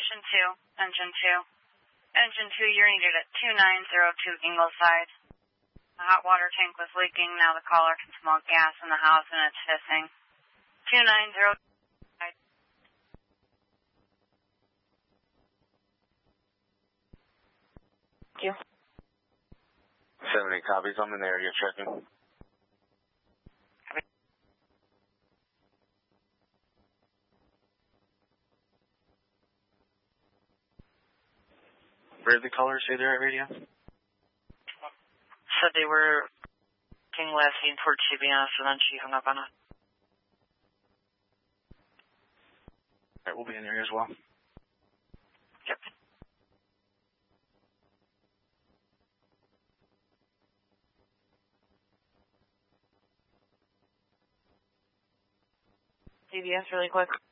Engine 2. Engine 2. Engine 2, you're needed at 2902 Ingleside. The hot water tank was leaking. Now the caller can smell gas in the house and it's hissing. 290. Thank you. 70 copies. I'm in the area checking. Where did the caller say they're at radio? Said they were looking last seen toward CBS, and then she hung up on us. Alright, we'll be in here as well. Yep. CBS really quick.